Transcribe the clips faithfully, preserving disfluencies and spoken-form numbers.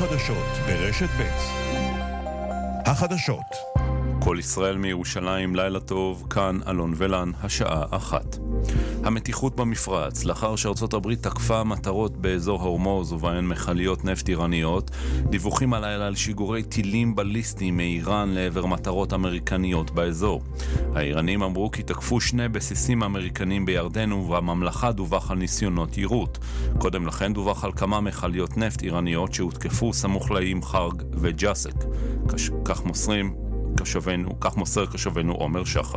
החדשות ברשת ב'. החדשות. כל ישראל מירושלים, לילה טוב, כאן אלון ולן, השעה אחת. המתיחות במפרץ, לאחר שארצות הברית תקפה מטרות באזור הורמוז ובהן מכליות נפט איראניות, דיווחים הלילה על שיגורי טילים בליסטיים מאיראן לעבר מטרות אמריקניות באזור. האיראנים אמרו כי תקפו שני בסיסים אמריקנים בירדן ובממלכה דווח על ניסיונות יירוט. קודם לכן דווח על כמה מכליות נפט איראניות שהותקפו סמוך לאיים חרג וג'סק. כך מוסרים קשבנו, כך מוסר קשבנו עומר שחר.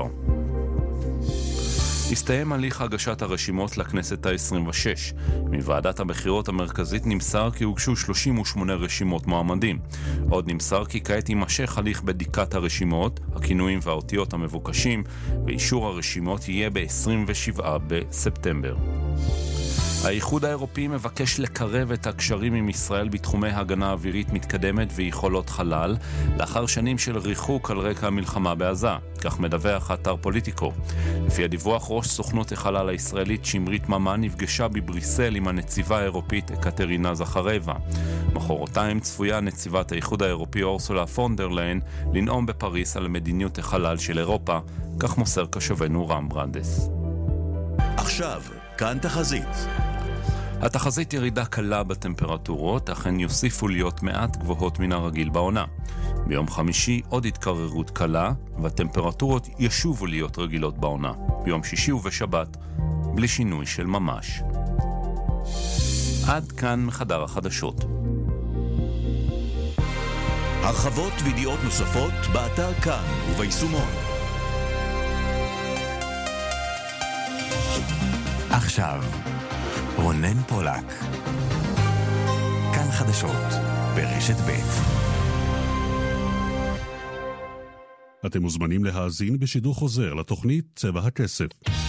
הסתיים הליך הגשת הרשימות לכנסת ה-עשרים ושש. מוועדת הבחירות המרכזית נמסר כי הוגשו שלושים ושמונה רשימות מועמדים. עוד נמסר כי כעת יימשך הליך בדיקת הרשימות, הכינויים והאותיות המבוקשים, ואישור הרשימות יהיה ב-עשרים ושבעה בספטמבר. האיחוד האירופי מבקש לקרב את הקשרים עם ישראל בתחומי הגנה אווירית מתקדמת ויכולות חלל, לאחר שנים של ריחוק על רקע המלחמה בעזה. כך מדווח אתר פוליטיקו. לפי הדיווח, ראש סוכנות החלל הישראלית שמרית ממן נפגשה בבריסל עם הנציבה האירופית אקטרינה זכרייבה. מחרתיים צפויה נציבת האיחוד האירופי אורסולה פון דר ליין לנאום בפריס על מדיניות החלל של אירופה, כך מוסר קשבנו רם ברנדס. עכשיו, כאן תחזית. התחזית ירידה קלה בטמפרטורות, אכן יוסיפו להיות מעט גבוהות מן הרגיל בעונה. ביום חמישי עוד התקררות קלה, והטמפרטורות ישובו להיות רגילות בעונה. ביום שישי ובשבת, בלי שינוי של ממש. עד כאן מחדר החדשות. הרחבות וידיעות נוספות באתר כאן וביישומון. עכשיו רונן פולק, כאן חדשות ברשת ב'. אתם מוזמנים להאזין בשידור חוזר לתוכנית צבע הכסף.